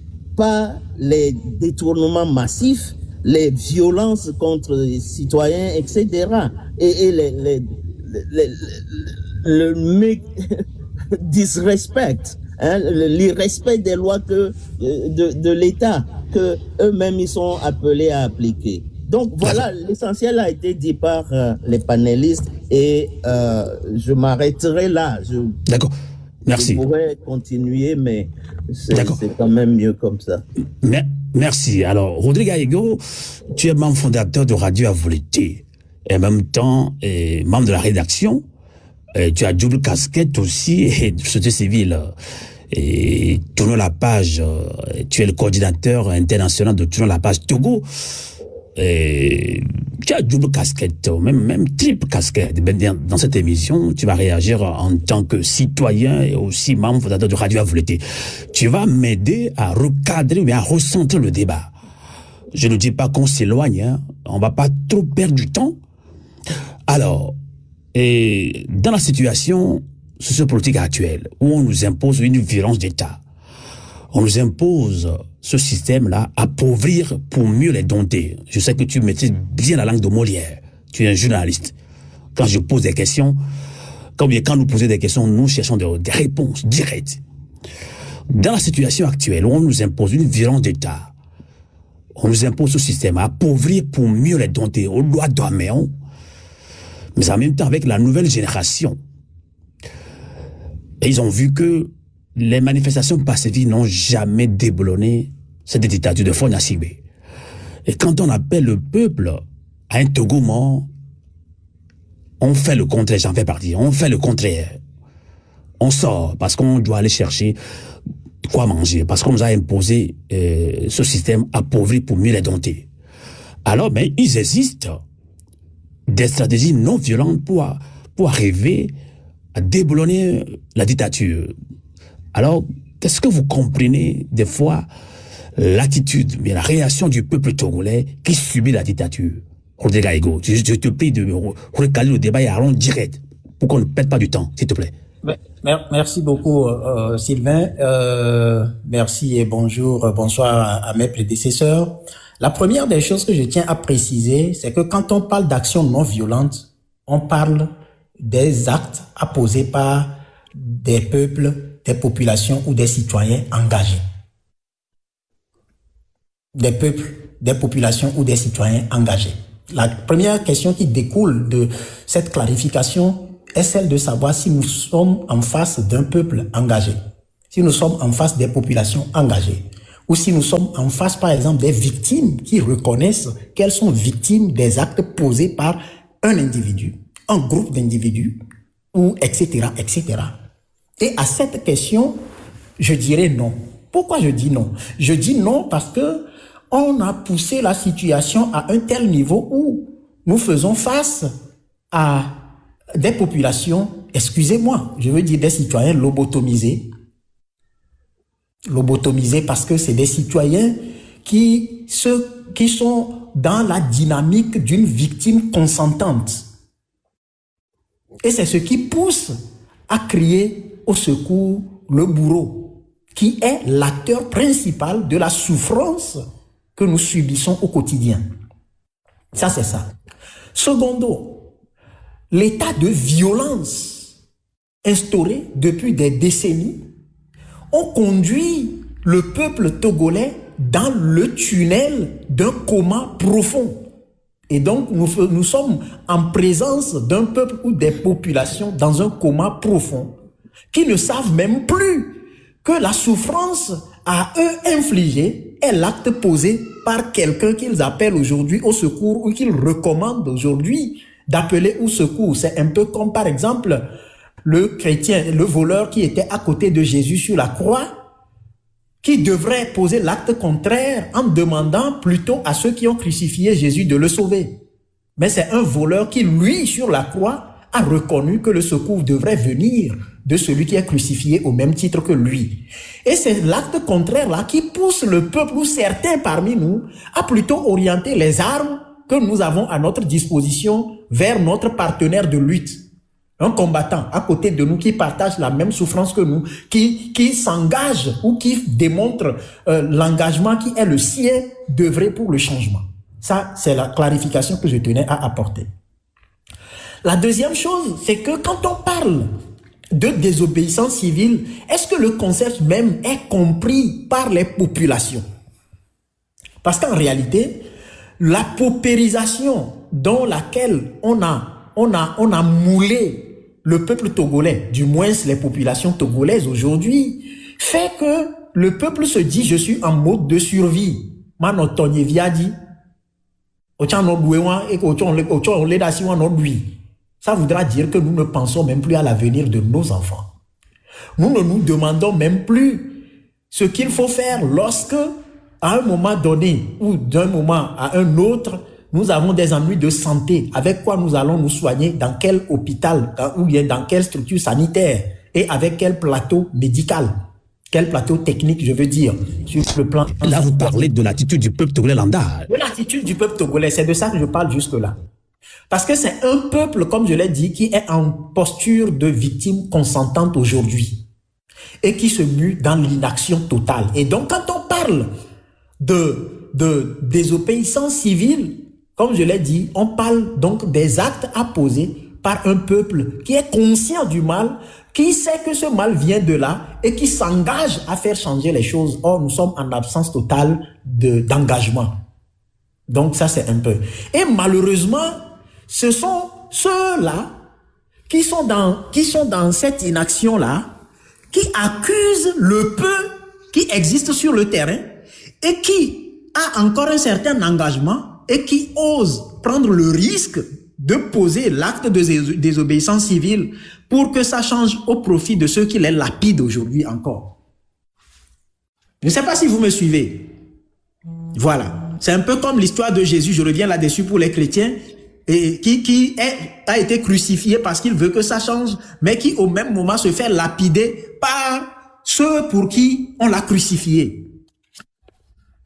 pas les détournements massifs, les violences contre les citoyens, et cetera. Et, et les, les, les, les, le disrespect, hein, l'irrespect des lois que, de, de l'État que eux-mêmes ils sont appelés à appliquer. Donc voilà, l'essentiel a été dit par euh, les panélistes et euh, je m'arrêterai là. Je, D'accord, merci. Je pourrais continuer, mais c'est quand même mieux comme ça. Mais, merci. Alors, Rodrigue Aïgo, tu es membre fondateur de Radio Avolete et en même temps et membre de la rédaction. Et tu as double casquette aussi et de société civile. Et Tournons la page, tu es le coordinateur international de Tournons la page Togo. Et tu as double casquette, même, même triple casquette. Dans cette émission, tu vas réagir en tant que citoyen et aussi membre fondateur de Radio Avolete. Tu vas m'aider à recadrer ou bien à recentrer le débat. Je ne dis pas qu'on s'éloigne, hein. On va pas trop perdre du temps. Alors, et dans la situation sociopolitique actuelle, où on nous impose une violence d'État, on nous impose ce système-là, appauvrir pour mieux les dompter. Je sais que tu maîtrises bien la langue de Molière. Tu es un journaliste. Quand je pose des questions, quand, quand nous posons des questions, nous cherchons des, des réponses directes. Dans la situation actuelle où on nous impose une violence d'État, on nous impose ce système à appauvrir pour mieux les dompter, aux lois d'Améon, mais en même temps avec la nouvelle génération. Et ils ont vu que les manifestations pacifiques n'ont jamais déboulonné cette dictature de Faure Gnassingbé. Et quand on appelle le peuple à un Togo mort, on fait le contraire, j'en fais partie, on fait le contraire. On sort parce qu'on doit aller chercher quoi manger, parce qu'on nous a imposé euh, ce système appauvri pour mieux les dompter. Alors, mais ils existent des stratégies non violentes pour, pour arriver à déboulonner la dictature. Alors, qu'est-ce que vous comprenez des fois l'attitude, mais la réaction du peuple togolais qui subit la dictature. Rodrigue Aïgo, je, je te prie de recaler le débat et allons direct pour qu'on ne perde pas du temps, s'il te plaît. Merci beaucoup, euh, Sylvain. Euh, merci et bonjour, bonsoir à, à mes prédécesseurs. La première des choses que je tiens à préciser, c'est que quand on parle d'action non violente, on parle des actes apposés par des peuples, des populations ou des citoyens engagés. Des peuples, des populations ou des citoyens engagés. La première question qui découle de cette clarification est celle de savoir si nous sommes en face d'un peuple engagé, si nous sommes en face des populations engagées, ou si nous sommes en face, par exemple, des victimes qui reconnaissent qu'elles sont victimes des actes posés par un individu, un groupe d'individus, ou et cetera, et cetera. Et à cette question, je dirais non. Pourquoi je dis non? Je dis non parce que on a poussé la situation à un tel niveau où nous faisons face à des populations, excusez-moi, je veux dire des citoyens lobotomisés. Lobotomisés parce que c'est des citoyens qui, se, qui sont dans la dynamique d'une victime consentante. Et c'est ce qui pousse à crier au secours le bourreau, qui est l'acteur principal de la souffrance que nous subissons au quotidien. Ça, c'est ça. Secondo, l'état de violence instauré depuis des décennies ont conduit le peuple togolais dans le tunnel d'un coma profond. Et donc, nous, nous sommes en présence d'un peuple ou des populations dans un coma profond qui ne savent même plus que la souffrance à eux infligée est l'acte posé par quelqu'un qu'ils appellent aujourd'hui au secours ou qu'ils recommandent aujourd'hui d'appeler au secours. C'est un peu comme, par exemple, le chrétien, le voleur qui était à côté de Jésus sur la croix, qui devrait poser l'acte contraire en demandant plutôt à ceux qui ont crucifié Jésus de le sauver. Mais c'est un voleur qui, lui, sur la croix, a reconnu que le secours devrait venir de celui qui est crucifié au même titre que lui. Et c'est l'acte contraire-là qui pousse le peuple ou certains parmi nous à plutôt orienter les armes que nous avons à notre disposition vers notre partenaire de lutte. Un combattant à côté de nous qui partage la même souffrance que nous, qui, qui s'engage ou qui démontre euh, l'engagement qui est le sien d'œuvrer pour le changement. Ça, c'est la clarification que je tenais à apporter. La deuxième chose, c'est que quand on parle de désobéissance civile, est-ce que le concept même est compris par les populations? Parce qu'en réalité, la paupérisation dans laquelle on a, on a, on a moulé le peuple togolais, du moins les populations togolaises aujourd'hui, fait que le peuple se dit « je suis en mode de survie ». Ça voudra dire que nous ne pensons même plus à l'avenir de nos enfants. Nous ne nous demandons même plus ce qu'il faut faire lorsque, à un moment donné ou d'un moment à un autre, nous avons des ennuis de santé. Avec quoi nous allons nous soigner? Dans quel hôpital? Dans, ou bien dans quelle structure sanitaire? Et avec quel plateau médical? Quel plateau technique, je veux dire, sur le plan... Là, vous parlez de l'attitude du peuple togolais lambda. De l'attitude du peuple togolais, c'est de ça que je parle jusque-là. Parce que c'est un peuple, comme je l'ai dit, qui est en posture de victime consentante aujourd'hui et qui se mue dans l'inaction totale. Et donc, quand on parle de, de désobéissance civile, comme je l'ai dit, on parle donc des actes à poser par un peuple qui est conscient du mal, qui sait que ce mal vient de là et qui s'engage à faire changer les choses. Or, nous sommes en absence totale de, d'engagement. Donc, ça, c'est un peu. Et malheureusement, ce sont ceux-là qui sont dans, qui sont dans cette inaction-là, qui accusent le peu qui existe sur le terrain et qui a encore un certain engagement et qui ose prendre le risque de poser l'acte de désobéissance civile pour que ça change au profit de ceux qui les lapident aujourd'hui encore. Je ne sais pas si vous me suivez. Voilà. C'est un peu comme l'histoire de Jésus, je reviens là-dessus pour les chrétiens, et qui, qui est, a été crucifié parce qu'il veut que ça change, mais qui au même moment se fait lapider par ceux pour qui on l'a crucifié.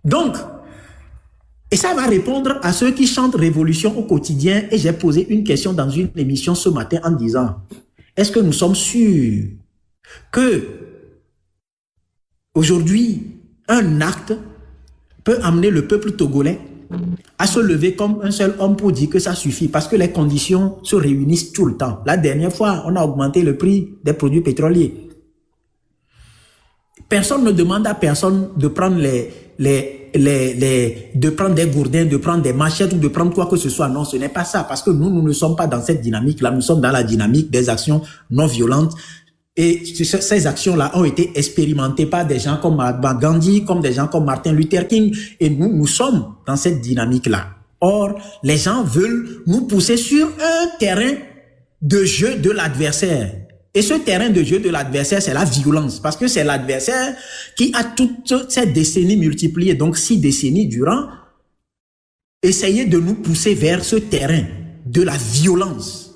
Donc, et ça va répondre à ceux qui chantent révolution au quotidien. Et j'ai posé une question dans une émission ce matin en disant, est-ce que nous sommes sûrs que aujourd'hui, un acte peut amener le peuple togolais à se lever comme un seul homme pour dire que ça suffit, parce que les conditions se réunissent tout le temps. La dernière fois, on a augmenté le prix des produits pétroliers. Personne ne demande à personne de prendre les, les, les, les, de prendre des gourdins, de prendre des machettes ou de prendre quoi que ce soit. Non, ce n'est pas ça, parce que nous, nous ne sommes pas dans cette dynamique-là. Nous sommes dans la dynamique des actions non violentes. Et ces actions-là ont été expérimentées par des gens comme Mahatma Gandhi, comme des gens comme Martin Luther King. Et nous, nous sommes dans cette dynamique-là. Or, les gens veulent nous pousser sur un terrain de jeu de l'adversaire. Et ce terrain de jeu de l'adversaire, c'est la violence. Parce que c'est l'adversaire qui a toutes ces décennies multipliées, donc six décennies durant, essayé de nous pousser vers ce terrain de la violence.